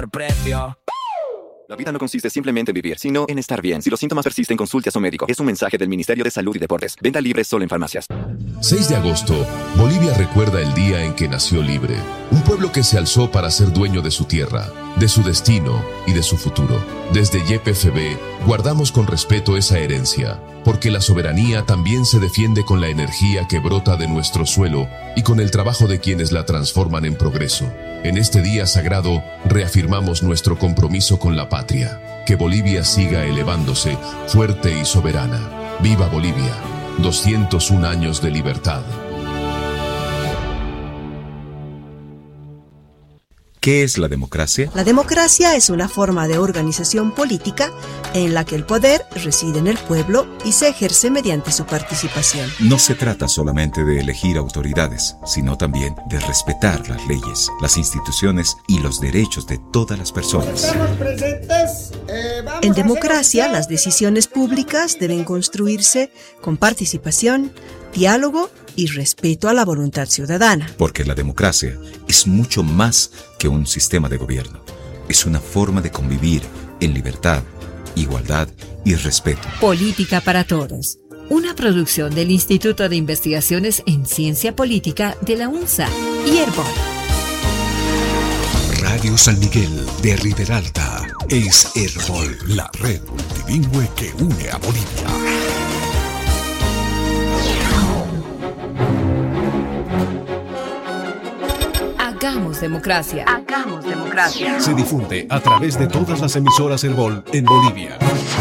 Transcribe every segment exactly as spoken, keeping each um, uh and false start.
precio. La vida no consiste simplemente en vivir, sino en estar bien. Si los síntomas persisten, consulte a su médico. Es un mensaje del Ministerio de Salud y Deportes. Venta libre solo en farmacias. seis de agosto, Bolivia recuerda el día en que nació libre. Un pueblo que se alzó para ser dueño de su tierra, de su destino y de su futuro. Desde Y P F B, guardamos con respeto esa herencia, porque la soberanía también se defiende con la energía que brota de nuestro suelo y con el trabajo de quienes la transforman en progreso. En este día sagrado, reafirmamos nuestro compromiso con la patria. Que Bolivia siga elevándose, fuerte y soberana. ¡Viva Bolivia! doscientos un años de libertad. ¿Qué es la democracia? La democracia es una forma de organización política en la que el poder reside en el pueblo y se ejerce mediante su participación. No se trata solamente de elegir autoridades, sino también de respetar las leyes, las instituciones y los derechos de todas las personas. Estamos presentes. Eh, vamos En democracia, las decisiones públicas deben construirse con participación, diálogo y respeto a la voluntad ciudadana. Porque la democracia es mucho más que un sistema de gobierno. Es una forma de convivir en libertad, igualdad y respeto. Política para Todos. Una producción del Instituto de Investigaciones en Ciencia Política de la UNSA y Herbol. Radio San Miguel de Riberalta es Herbol, la red multilingüe que une a Bolivia. Hagamos democracia. Hagamos democracia. Se difunde a través de todas las emisoras Herbol en Bolivia.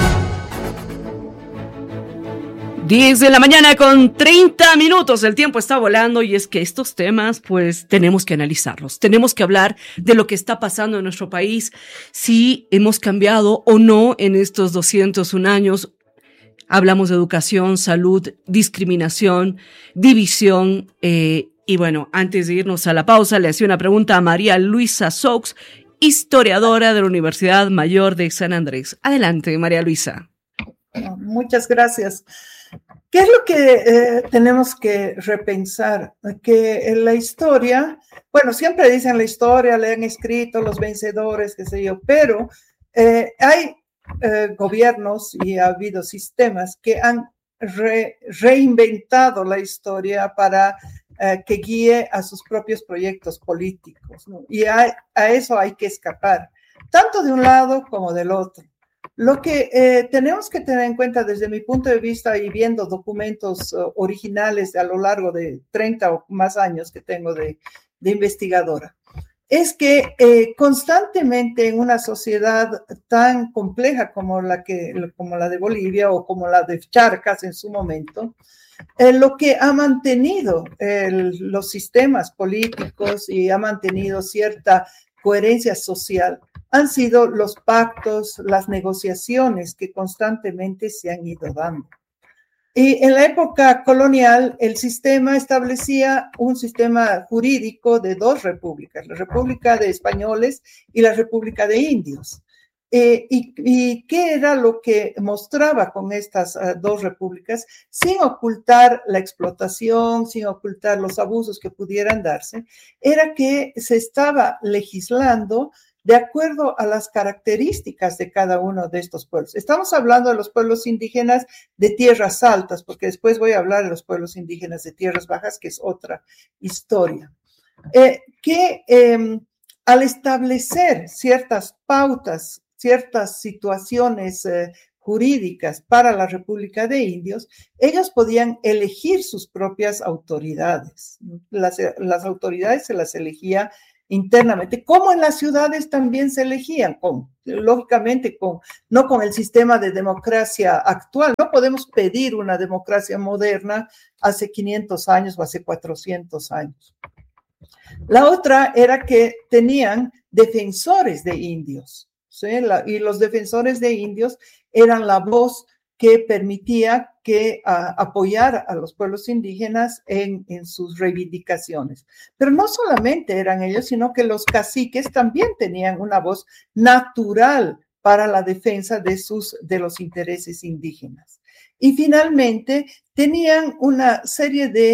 diez de la mañana con treinta minutos. El tiempo está volando y es que estos temas, pues, tenemos que analizarlos. Tenemos que hablar de lo que está pasando en nuestro país, si hemos cambiado o no en estos doscientos un años. Hablamos de educación, salud, discriminación, división, eh, y bueno, antes de irnos a la pausa, le hacía una pregunta a María Luisa Sox, historiadora de la Universidad Mayor de San Andrés. Adelante, María Luisa. Muchas gracias. ¿Qué es lo que eh, tenemos que repensar? Que en la historia, bueno, siempre dicen la historia, le han escrito los vencedores, qué sé yo, pero eh, hay eh, gobiernos y ha habido sistemas que han re, reinventado la historia para Uh, que guíe a sus propios proyectos políticos, ¿no? Y a, a eso hay que escapar, tanto de un lado como del otro. Lo que eh, tenemos que tener en cuenta desde mi punto de vista y viendo documentos uh, originales a lo largo de treinta o más años que tengo de, de investigadora, es que eh, constantemente en una sociedad tan compleja como la, que, como la de Bolivia o como la de Charcas en su momento, Eh, lo que ha mantenido el, los sistemas políticos y ha mantenido cierta coherencia social han sido los pactos, las negociaciones que constantemente se han ido dando. Y en la época colonial, el sistema establecía un sistema jurídico de dos repúblicas, la República de Españoles y la República de Indios. Eh, y, ¿Y qué era lo que mostraba con estas uh, dos repúblicas? Sin ocultar la explotación, sin ocultar los abusos que pudieran darse, era que se estaba legislando de acuerdo a las características de cada uno de estos pueblos. Estamos hablando de los pueblos indígenas de tierras altas, porque después voy a hablar de los pueblos indígenas de tierras bajas, que es otra historia. Eh, que eh, al establecer ciertas pautas, ciertas situaciones eh, jurídicas para la República de Indios, ellos podían elegir sus propias autoridades. Las, las autoridades se las elegía internamente, como en las ciudades también se elegían, con, lógicamente, con, no con el sistema de democracia actual. No podemos pedir una democracia moderna hace quinientos años o hace cuatrocientos años. La otra era que tenían defensores de indios. ¿Sí? La, y los defensores de indios eran la voz que permitía que uh, apoyar a los pueblos indígenas en, en sus reivindicaciones. Pero no solamente eran ellos, sino que los caciques también tenían una voz natural para la defensa de, sus, de los intereses indígenas. Y finalmente tenían una serie de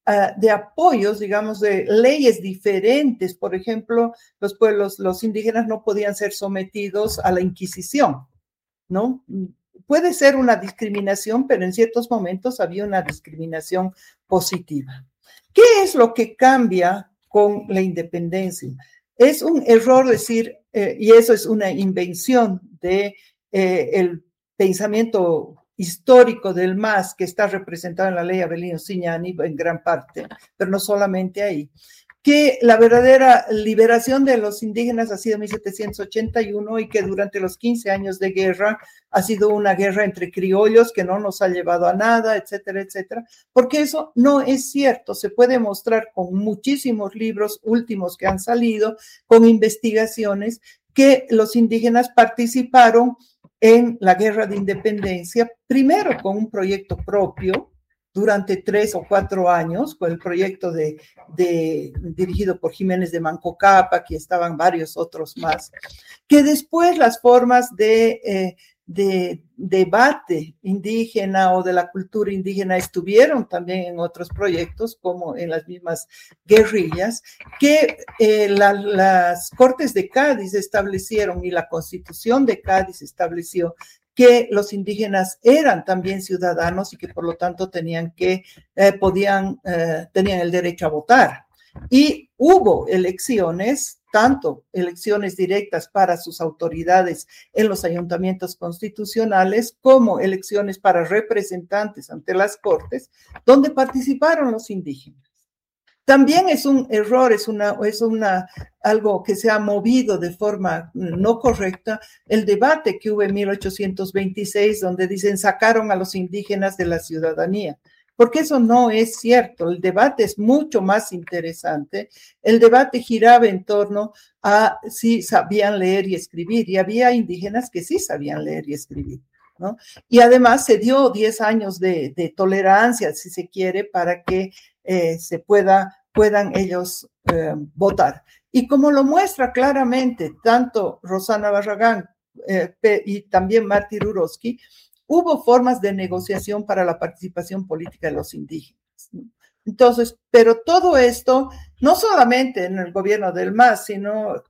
uh, de apoyos, digamos, de leyes diferentes. Por ejemplo, los pueblos, los indígenas no podían ser sometidos a la Inquisición, ¿no? Puede ser una discriminación, pero en ciertos momentos había una discriminación positiva. ¿Qué es lo que cambia con la independencia? Es un error decir, eh, y eso es una invención de eh, el pensamiento histórico del M A S que está representado en la ley Avelino Cignani en gran parte, pero no solamente ahí, que la verdadera liberación de los indígenas ha sido en mil setecientos ochenta y uno y que durante los quince años de guerra ha sido una guerra entre criollos que no nos ha llevado a nada, etcétera, etcétera, porque eso no es cierto. Se puede mostrar con muchísimos libros últimos que han salido, con investigaciones, que los indígenas participaron en la guerra de independencia, primero con un proyecto propio, durante tres o cuatro años, con el proyecto de, de, dirigido por Jiménez de Manco Cápac, y estaban varios otros más, que después las formas de, eh, de debate indígena o de la cultura indígena estuvieron también en otros proyectos, como en las mismas guerrillas, que eh, la, las Cortes de Cádiz establecieron y la Constitución de Cádiz estableció que los indígenas eran también ciudadanos y que por lo tanto tenían que, eh, podían, eh, tenían el derecho a votar. Y hubo elecciones, tanto elecciones directas para sus autoridades en los ayuntamientos constitucionales, como elecciones para representantes ante las Cortes, donde participaron los indígenas. También es un error, es, una, es una, algo que se ha movido de forma no correcta, el debate que hubo en mil ochocientos veintiséis, donde dicen sacaron a los indígenas de la ciudadanía, porque eso no es cierto. El debate es mucho más interesante. El debate giraba en torno a si sabían leer y escribir, y había indígenas que sí sabían leer y escribir, ¿no? Y además se dio diez años de, de tolerancia, si se quiere, para que eh, se pueda, puedan ellos eh, votar. Y como lo muestra claramente tanto Rosana Barragán eh, y también Martí Ruroski, hubo formas de negociación para la participación política de los indígenas, ¿no? Entonces, pero todo esto, no solamente en el gobierno del M A S, sino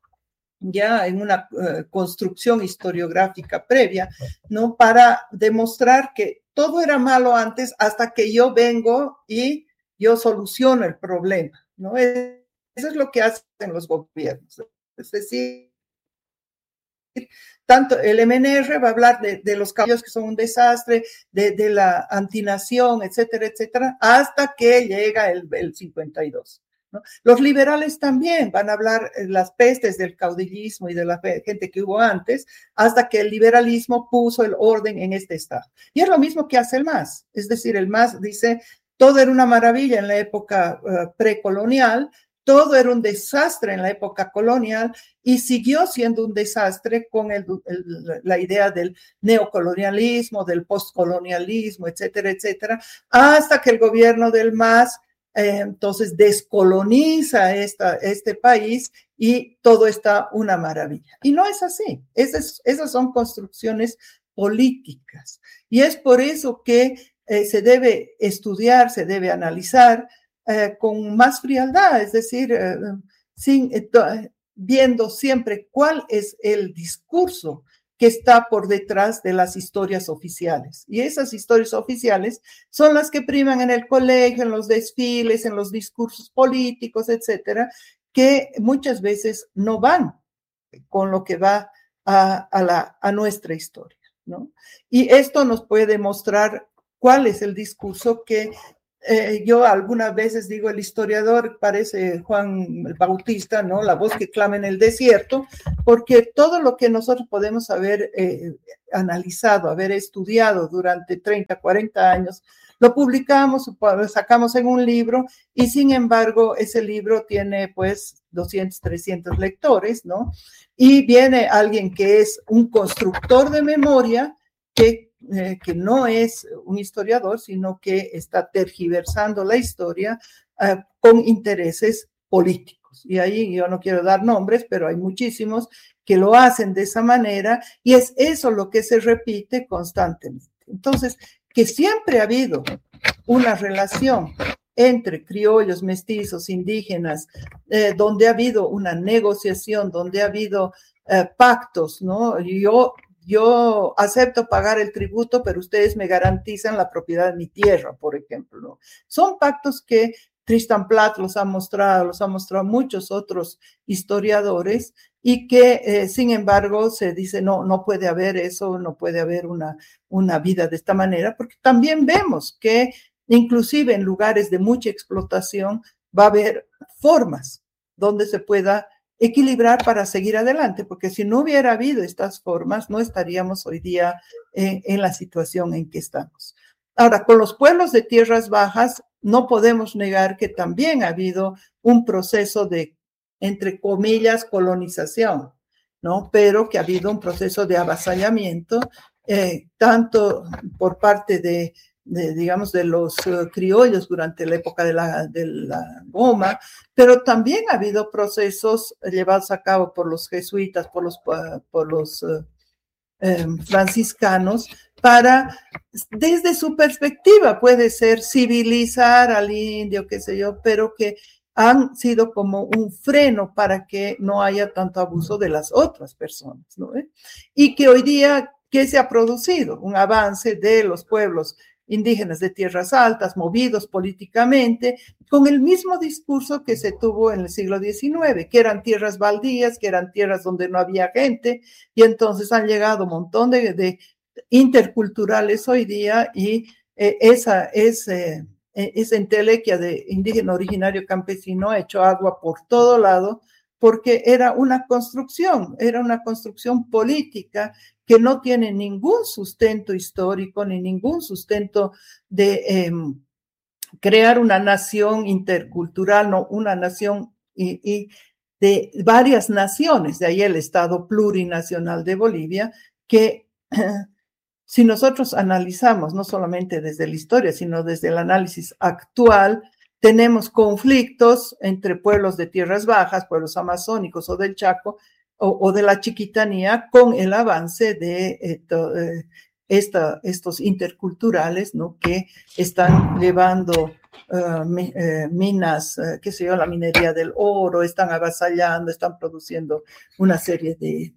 ya en una uh, construcción historiográfica previa, ¿no? Para demostrar que todo era malo antes hasta que yo vengo y yo soluciono el problema, ¿no? Eso es lo que hacen los gobiernos. Es decir, tanto el M N R va a hablar de, de los caballos que son un desastre, de, de la antinación, etcétera, etcétera, hasta que llega el, el cincuenta y dos. ¿No? Los liberales también van a hablar de las pestes del caudillismo y de la gente que hubo antes, hasta que el liberalismo puso el orden en este estado. Y es lo mismo que hace el M A S. Es decir, el M A S dice, todo era una maravilla en la época uh, precolonial, todo era un desastre en la época colonial y siguió siendo un desastre con el, el, la idea del neocolonialismo, del postcolonialismo, etcétera, etcétera, hasta que el gobierno del M A S Eh, entonces descoloniza esta, este país y todo está una maravilla. Y no es así. Esas, esas son construcciones políticas. Y es por eso que eh, se debe estudiar, se debe analizar eh, con más frialdad, es decir, eh, sin, eh, viendo siempre cuál es el discurso que está por detrás de las historias oficiales. Y esas historias oficiales son las que priman en el colegio, en los desfiles, en los discursos políticos, etcétera, que muchas veces no van con lo que va a, a, la, a nuestra historia, ¿no? Y esto nos puede mostrar cuál es el discurso que Eh, yo algunas veces digo, el historiador parece Juan Bautista, ¿no? La voz que clama en el desierto, porque todo lo que nosotros podemos haber eh, analizado, haber estudiado durante treinta, cuarenta años, lo publicamos, lo sacamos en un libro y sin embargo ese libro tiene pues doscientos, trescientos lectores, ¿no? Y viene alguien que es un constructor de memoria que Eh, que no es un historiador, sino que está tergiversando la historia eh, con intereses políticos. Y ahí yo no quiero dar nombres, pero hay muchísimos que lo hacen de esa manera y es eso lo que se repite constantemente. Entonces, que siempre ha habido una relación entre criollos, mestizos, indígenas, eh, donde ha habido una negociación, donde ha habido eh, pactos, ¿no? Yo, yo acepto pagar el tributo, pero ustedes me garantizan la propiedad de mi tierra, por ejemplo, ¿no? Son pactos que Tristan Plath los ha mostrado, los ha mostrado muchos otros historiadores, y que, eh, sin embargo, se dice, no, no puede haber eso, no puede haber una, una vida de esta manera, porque también vemos que inclusive en lugares de mucha explotación va a haber formas donde se pueda equilibrar para seguir adelante, porque si no hubiera habido estas formas, no estaríamos hoy día en, en la situación en que estamos. Ahora, con los pueblos de tierras bajas, no podemos negar que también ha habido un proceso de, entre comillas, colonización, ¿no? Pero que ha habido un proceso de avasallamiento, eh, tanto por parte de, de, digamos, de los uh, criollos durante la época de la, de la goma, pero también ha habido procesos llevados a cabo por los jesuitas, por los, por los uh, eh, franciscanos, para, desde su perspectiva, puede ser civilizar al indio, qué sé yo, pero que han sido como un freno para que no haya tanto abuso de las otras personas, ¿no? ¿Eh? Y que hoy día, ¿qué se ha producido? Un avance de los pueblos indígenas de tierras altas, movidos políticamente, con el mismo discurso que se tuvo en el siglo diecinueve, que eran tierras baldías, que eran tierras donde no había gente, y entonces han llegado un montón de, de interculturales hoy día, y eh, esa, ese, esa entelequia de indígena originario campesino ha hecho agua por todo lado, porque era una construcción, era una construcción política que no tiene ningún sustento histórico ni ningún sustento de eh, crear una nación intercultural, no, una nación y, y de varias naciones, de ahí el Estado plurinacional de Bolivia, que si nosotros analizamos, no solamente desde la historia, sino desde el análisis actual, tenemos conflictos entre pueblos de tierras bajas, pueblos amazónicos o del Chaco, o, o de la Chiquitanía, con el avance de esto, eh, esta, estos interculturales, ¿no? Que están llevando uh, mi, eh, minas, uh, qué sé yo, la minería del oro, están avasallando, están produciendo una serie de...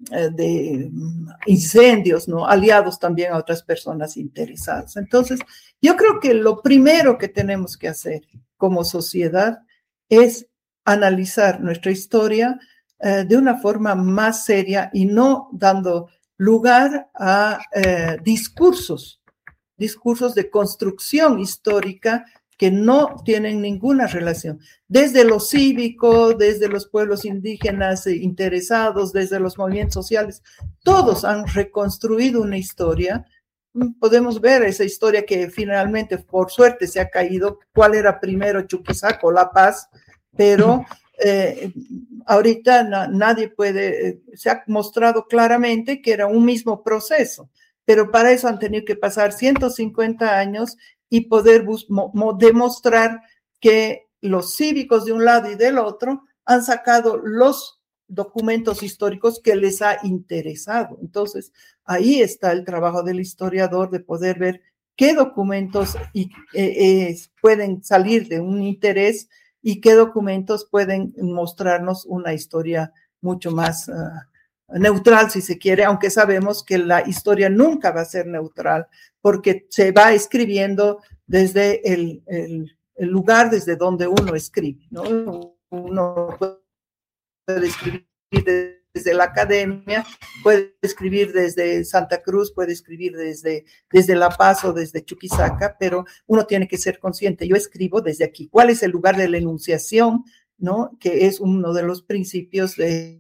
de incendios, ¿no? Aliados también a otras personas interesadas. Entonces, yo creo que lo primero que tenemos que hacer como sociedad es analizar nuestra historia eh, de una forma más seria y no dando lugar a eh, discursos, discursos de construcción histórica que no tienen ninguna relación. Desde lo cívico, desde los pueblos indígenas interesados, desde los movimientos sociales, todos han reconstruido una historia. Podemos ver esa historia que finalmente, por suerte, se ha caído. ¿Cuál era primero, Chuquisaca o La Paz? Pero eh, ahorita na, nadie puede, eh, se ha mostrado claramente que era un mismo proceso, pero para eso han tenido que pasar ciento cincuenta años y poder mo, mo, demostrar que los cívicos de un lado y del otro han sacado los documentos históricos que les ha interesado. Entonces, ahí está el trabajo del historiador, de poder ver qué documentos y, eh, eh, pueden salir de un interés y qué documentos pueden mostrarnos una historia mucho más uh, neutral, si se quiere, aunque sabemos que la historia nunca va a ser neutral, porque se va escribiendo desde el, el, el lugar desde donde uno escribe, ¿no? Uno puede escribir desde la academia, puede escribir desde Santa Cruz, puede escribir desde, desde La Paz o desde Chuquisaca, pero uno tiene que ser consciente. Yo escribo desde aquí. ¿Cuál es el lugar de la enunciación, ¿no? Que es uno de los principios de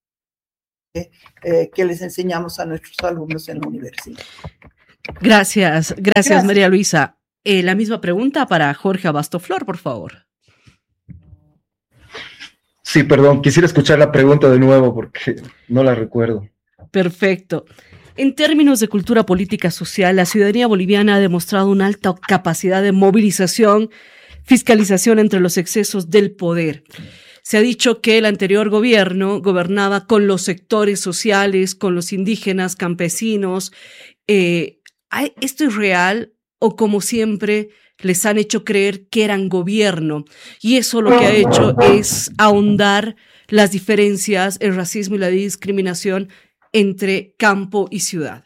Eh, que les enseñamos a nuestros alumnos en la universidad. Gracias, gracias, gracias. María Luisa. Eh, la misma pregunta para Jorge Abastoflor, por favor. Sí, perdón, quisiera escuchar la pregunta de nuevo porque no la recuerdo. Perfecto. En términos de cultura política social, la ciudadanía boliviana ha demostrado una alta capacidad de movilización, fiscalización entre los excesos del poder. Se ha dicho que el anterior gobierno gobernaba con los sectores sociales, con los indígenas, campesinos. Eh, ¿esto es real o, como siempre, les han hecho creer que eran gobierno, y eso lo que ha hecho es ahondar las diferencias, el racismo y la discriminación entre campo y ciudad.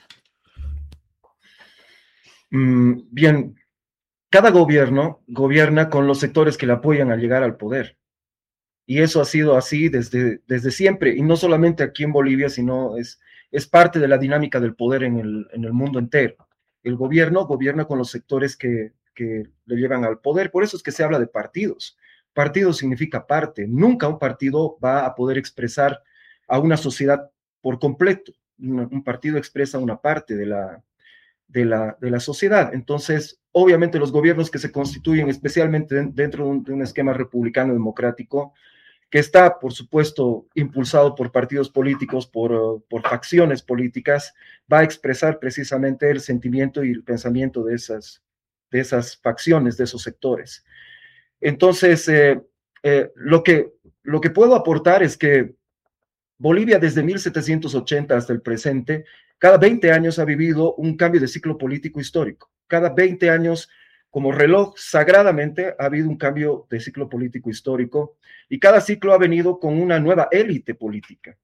Mm, bien, cada gobierno gobierna con los sectores que le apoyan al llegar al poder. Y eso ha sido así desde, desde siempre, y no solamente aquí en Bolivia, sino es, es parte de la dinámica del poder en el, en el mundo entero. El gobierno gobierna con los sectores que, que le llevan al poder, por eso es que se habla de partidos. Partido significa parte, nunca un partido va a poder expresar a una sociedad por completo. Un, un partido expresa una parte de la, de, la, de la sociedad. Entonces, obviamente los gobiernos que se constituyen, especialmente dentro de un, de un esquema republicano democrático, que está, por supuesto, impulsado por partidos políticos, por, uh, por facciones políticas, va a expresar precisamente el sentimiento y el pensamiento de esas, de esas facciones, de esos sectores. Entonces, eh, eh, lo, que, lo que puedo aportar es que Bolivia desde mil setecientos ochenta hasta el presente, cada veinte años ha vivido un cambio de ciclo político histórico. Cada veinte años, como reloj, sagradamente ha habido un cambio de ciclo político histórico, y cada ciclo ha venido con una nueva élite política.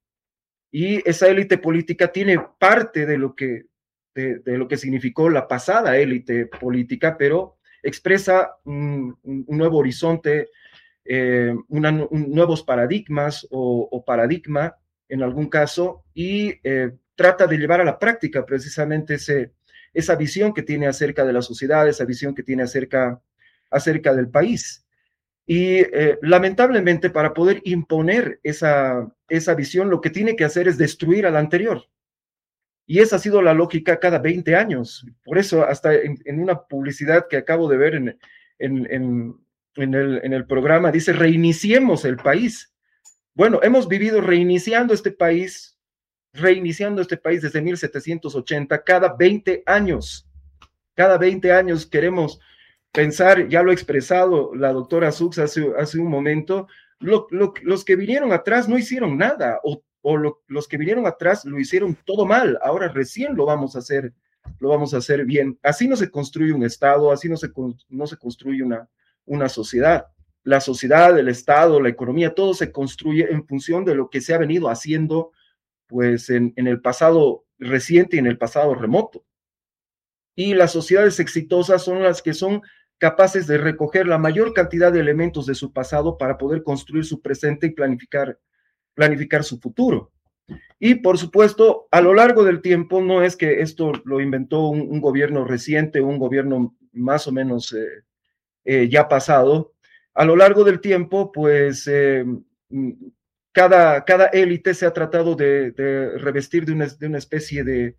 Y esa élite política tiene parte de lo que, de, de lo que significó la pasada élite política, pero expresa un, un nuevo horizonte, eh, una, un, nuevos paradigmas o, o paradigma en algún caso, y eh, trata de llevar a la práctica precisamente ese, esa visión que tiene acerca de la sociedad, esa visión que tiene acerca, acerca del país. Y eh, lamentablemente, para poder imponer esa, esa visión, lo que tiene que hacer es destruir a la anterior. Y esa ha sido la lógica cada veinte años. Por eso, hasta en, en una publicidad que acabo de ver en, en, en, en, el, en el programa, dice: reiniciemos el país. Bueno, hemos vivido reiniciando este país, reiniciando este país desde mil setecientos ochenta, cada veinte años. Cada veinte años queremos pensar, ya lo ha expresado la doctora Sux hace, hace un momento, lo, lo, los que vinieron atrás no hicieron nada, o, o lo, los que vinieron atrás lo hicieron todo mal, ahora recién lo vamos a hacer, lo vamos a hacer bien. Así no se construye un Estado, así no se, no se construye una, una sociedad. La sociedad, el Estado, la economía, todo se construye en función de lo que se ha venido haciendo pues en, en el pasado reciente y en el pasado remoto. Y las sociedades exitosas son las que son capaces de recoger la mayor cantidad de elementos de su pasado para poder construir su presente y planificar, planificar su futuro. Y por supuesto, a lo largo del tiempo, no es que esto lo inventó un, un gobierno reciente, un gobierno más o menos eh, eh, ya pasado. A lo largo del tiempo, pues eh, cada, cada élite se ha tratado de, de revestir de una, de una especie de,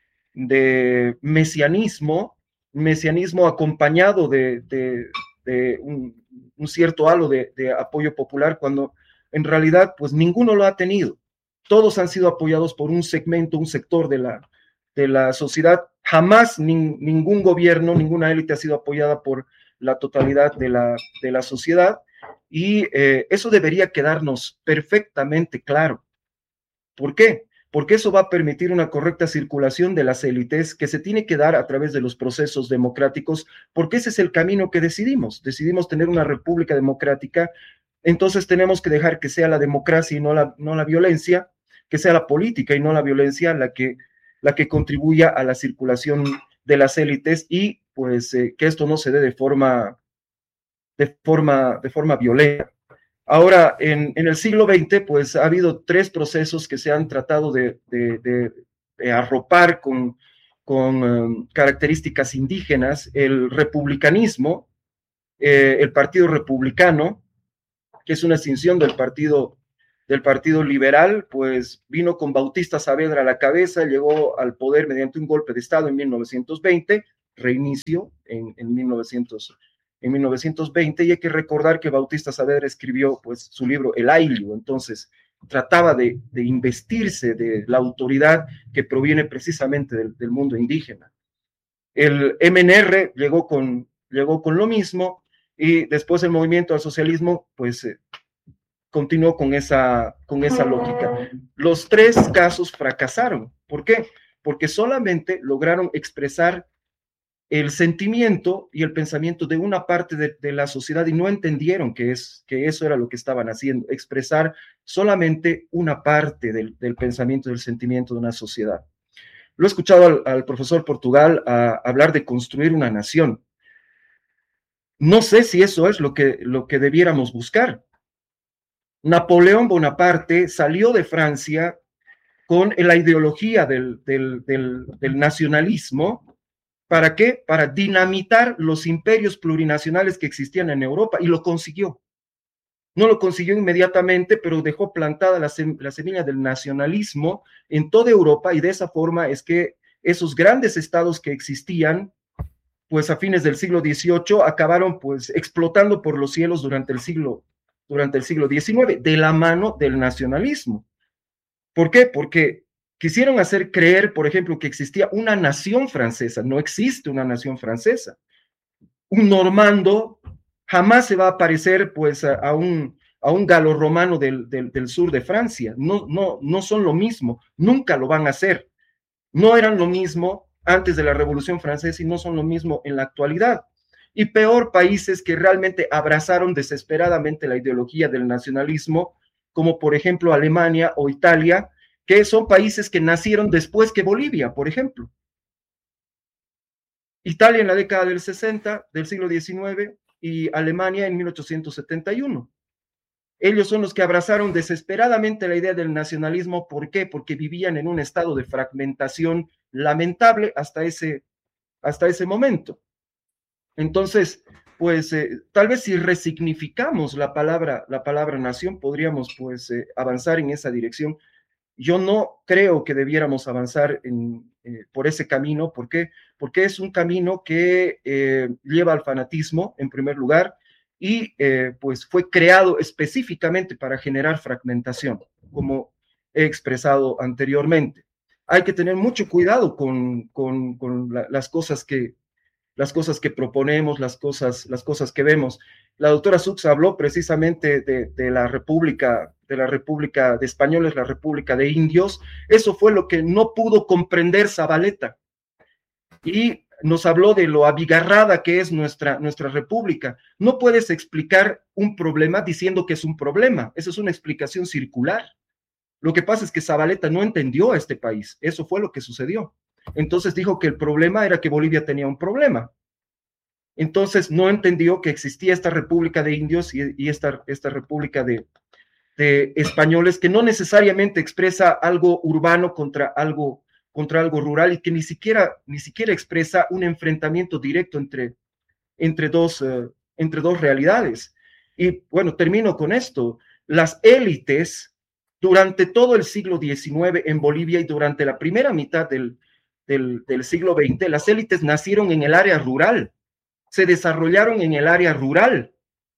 de mesianismo, mesianismo acompañado de, de, de un, un cierto halo de, de apoyo popular, cuando en realidad pues ninguno lo ha tenido. Todos han sido apoyados por un segmento, un sector de la, de la sociedad. Jamás ni, ningún gobierno, ninguna élite ha sido apoyada por la totalidad de la, de la sociedad, y eh, eso debería quedarnos perfectamente claro. ¿Por qué? Porque eso va a permitir una correcta circulación de las élites que se tiene que dar a través de los procesos democráticos, porque ese es el camino que decidimos. Decidimos tener una república democrática, entonces tenemos que dejar que sea la democracia y no la, no la violencia, que sea la política y no la violencia la que, la que contribuya a la circulación de las élites, y pues eh, que esto no se dé de forma, de forma, de forma violenta. Ahora, en, en el siglo veinte, pues ha habido tres procesos que se han tratado de, de, de, de arropar con, con um, características indígenas: el republicanismo, eh, el Partido Republicano, que es una extinción del partido, del partido liberal, pues vino con Bautista Saavedra a la cabeza, llegó al poder mediante un golpe de Estado en mil novecientos veinte, reinicio en, en, mil novecientos, en mil novecientos veinte, y hay que recordar que Bautista Saavedra escribió pues su libro El Ayllu, entonces trataba de, de investirse de la autoridad que proviene precisamente del, del mundo indígena. El M N R llegó con, llegó con lo mismo, y después el movimiento al socialismo pues eh, continuó con esa, con esa lógica. Los tres casos fracasaron. ¿Por qué? Porque solamente lograron expresar el sentimiento y el pensamiento de una parte de, de la sociedad y no entendieron que, es, que eso era lo que estaban haciendo, expresar solamente una parte del, del pensamiento y del sentimiento de una sociedad. Lo he escuchado al, al profesor Portugal a, a hablar de construir una nación. No sé si eso es lo que, lo que debiéramos buscar. Napoleón Bonaparte salió de Francia con la ideología del, del, del, del nacionalismo. ¿Para qué? Para dinamitar los imperios plurinacionales que existían en Europa, y lo consiguió. No lo consiguió inmediatamente, pero dejó plantada la, sem la semilla del nacionalismo en toda Europa, y de esa forma es que esos grandes estados que existían, pues a fines del siglo dieciocho, acabaron pues explotando por los cielos durante el siglo, durante el siglo diecinueve, de la mano del nacionalismo. ¿Por qué? Porque quisieron hacer creer, por ejemplo, que existía una nación francesa. No existe una nación francesa. Un normando jamás se va a parecer pues a, a un, a un galo-romano del, del, del sur de Francia. No, no, no son lo mismo, nunca lo van a hacer. No eran lo mismo antes de la Revolución Francesa y no son lo mismo en la actualidad. Y peor, países que realmente abrazaron desesperadamente la ideología del nacionalismo, como por ejemplo Alemania o Italia, que son países que nacieron después que Bolivia, por ejemplo. Italia en la década del sesenta del siglo diecinueve y Alemania en mil ochocientos setenta y uno. Ellos son los que abrazaron desesperadamente la idea del nacionalismo. ¿Por qué? Porque vivían en un estado de fragmentación lamentable hasta ese, hasta ese momento. Entonces, pues eh, tal vez si resignificamos la palabra, la palabra nación, podríamos pues eh, avanzar en esa dirección. Yo no creo que debiéramos avanzar en, eh, por ese camino. ¿Por qué? Porque es un camino que eh, lleva al fanatismo, en primer lugar, y eh, pues fue creado específicamente para generar fragmentación, como he expresado anteriormente. Hay que tener mucho cuidado con, con, con la, las cosas que las cosas que proponemos, las cosas, las cosas que vemos. La doctora Sux habló precisamente de, de la República, de la República de Españoles, la República de Indios. Eso fue lo que no pudo comprender Zabaleta. Y nos habló de lo abigarrada que es nuestra, nuestra república. No puedes explicar un problema diciendo que es un problema. Eso es una explicación circular. Lo que pasa es que Zabaleta no entendió a este país. Eso fue lo que sucedió. Entonces dijo que el problema era que Bolivia tenía un problema. Entonces no entendió que existía esta República de Indios y, y esta, esta República de, de Españoles, que no necesariamente expresa algo urbano contra algo, contra algo rural, y que ni siquiera, ni siquiera expresa un enfrentamiento directo entre, entre, dos, uh, entre dos realidades. Y bueno, termino con esto. Las élites durante todo el siglo diecinueve en Bolivia y durante la primera mitad del Del, del siglo veinte, las élites nacieron en el área rural, se desarrollaron en el área rural.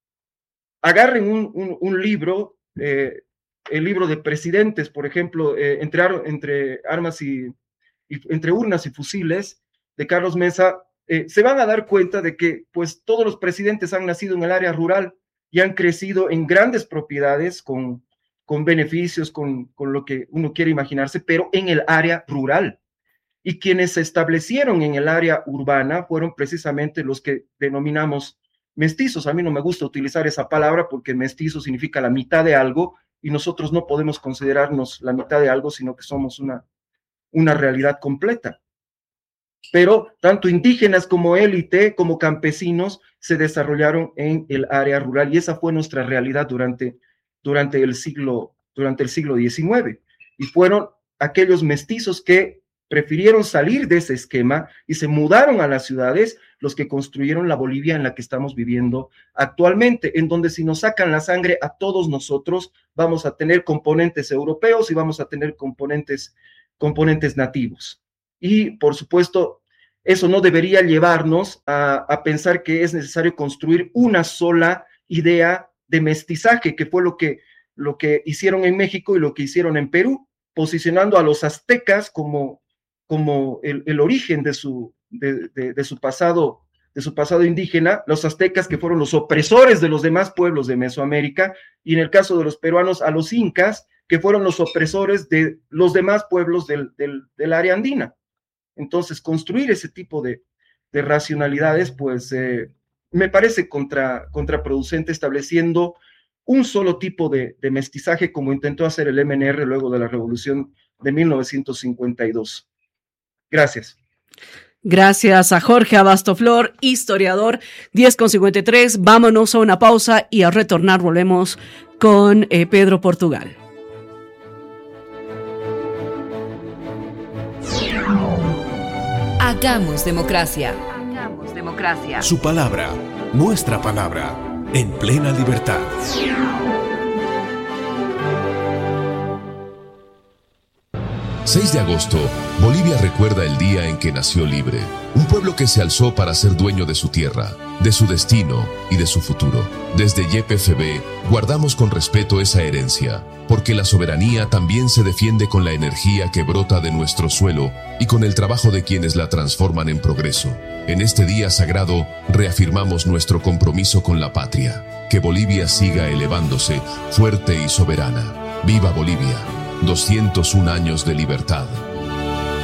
Agarren un, un, un libro, eh, el libro de presidentes, por ejemplo, eh, entre, entre armas y, y, entre urnas y fusiles, de Carlos Mesa, eh, se van a dar cuenta de que pues todos los presidentes han nacido en el área rural y han crecido en grandes propiedades con, con beneficios, con, con lo que uno quiere imaginarse, pero en el área rural. Y quienes se establecieron en el área urbana fueron precisamente los que denominamos mestizos. A mí no me gusta utilizar esa palabra porque mestizo significa la mitad de algo, y nosotros no podemos considerarnos la mitad de algo, sino que somos una, una realidad completa. Pero tanto indígenas como élite, como campesinos, se desarrollaron en el área rural, y esa fue nuestra realidad durante, durante, el, siglo, durante el siglo diecinueve. Y fueron aquellos mestizos que prefirieron salir de ese esquema y se mudaron a las ciudades, los que construyeron la Bolivia en la que estamos viviendo actualmente, en donde si nos sacan la sangre a todos nosotros, vamos a tener componentes europeos y vamos a tener componentes, componentes nativos. Y, por supuesto, eso no debería llevarnos a, a pensar que es necesario construir una sola idea de mestizaje, que fue lo que, lo que hicieron en México y lo que hicieron en Perú, posicionando a los aztecas como como el, el origen de su, de, de, de, su pasado, de su pasado indígena, los aztecas que fueron los opresores de los demás pueblos de Mesoamérica, y en el caso de los peruanos a los incas, que fueron los opresores de los demás pueblos del, del, del área andina. Entonces, construir ese tipo de, de racionalidades, pues eh, me parece contra, contraproducente estableciendo un solo tipo de, de mestizaje como intentó hacer el M N R luego de la revolución de mil novecientos cincuenta y dos. Gracias. Gracias a Jorge Abastoflor, historiador. Diez con cincuenta y tres, vámonos a una pausa y al retornar volvemos con eh, Pedro Portugal. Hagamos democracia. Hagamos democracia. Su palabra, nuestra palabra, en plena libertad. seis de agosto, Bolivia recuerda el día en que nació libre, un pueblo que se alzó para ser dueño de su tierra, de su destino y de su futuro. Desde Y P F B guardamos con respeto esa herencia, porque la soberanía también se defiende con la energía que brota de nuestro suelo y con el trabajo de quienes la transforman en progreso. En este día sagrado reafirmamos nuestro compromiso con la patria, que Bolivia siga elevándose fuerte y soberana. ¡Viva Bolivia! doscientos un años de libertad.